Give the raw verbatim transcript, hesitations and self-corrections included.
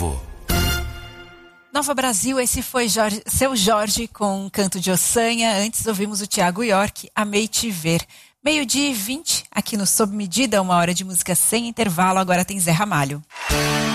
novo. Nova Brasil, esse foi Jorge, Seu Jorge com Canto de Ossanha. Antes ouvimos o Thiago York, Amei Te Ver. Meio-dia e vinte, aqui no Sob Medida, uma hora de música sem intervalo. Agora tem Zé Ramalho.